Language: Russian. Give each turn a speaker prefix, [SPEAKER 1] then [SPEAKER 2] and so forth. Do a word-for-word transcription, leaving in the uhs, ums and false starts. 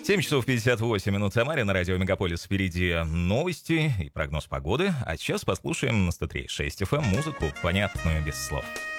[SPEAKER 1] семь часов пятьдесят восемь минут в Самаре, на радио Мегаполис. Впереди новости и прогноз погоды. А сейчас послушаем на сто три и шесть эф эм музыку, понятную без слов.